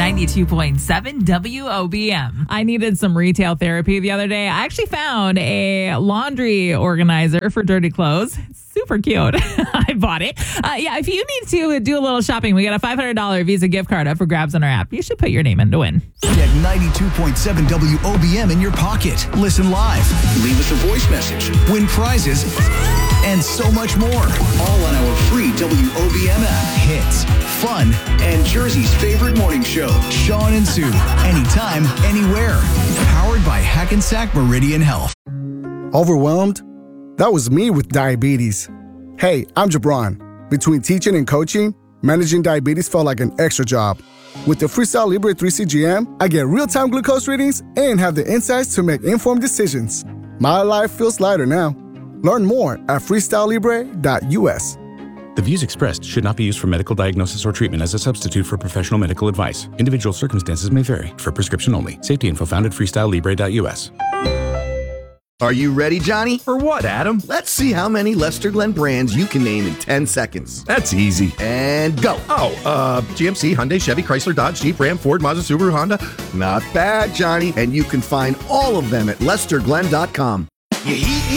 92.7 WOBM. I needed some retail therapy the other day. I actually found a laundry organizer for dirty clothes. It's super cute. I bought it. If you need to do a little shopping, we got a $500 Visa gift card up for grabs on our app. You should put your name in to win. Get 92.7 WOBM in your pocket. Listen live. Leave us a voice message. Win prizes. And so much more. All on our free WOBM app. Hits, fun, and Jersey's favorite morning show. Sean and Sue. Anytime, anywhere. Powered by Hackensack Meridian Health. Overwhelmed? That was me with diabetes. Hey, I'm Jabron. Between teaching and coaching, managing diabetes felt like an extra job. With the Freestyle Libre 3 CGM, I get real-time glucose readings and have the insights to make informed decisions. My life feels lighter now. Learn more at freestylelibre.us. The views expressed should not be used for medical diagnosis or treatment as a substitute for professional medical advice. Individual circumstances may vary. For prescription only. Safety info found at freestylelibre.us. Are you ready, Johnny? For what, Adam? Let's see how many Lester Glenn brands you can name in 10 seconds. That's easy. And go. GMC, Hyundai, Chevy, Chrysler, Dodge, Jeep, Ram, Ford, Mazda, Subaru, Honda. Not bad, Johnny. And you can find all of them at lesterglenn.com. You heat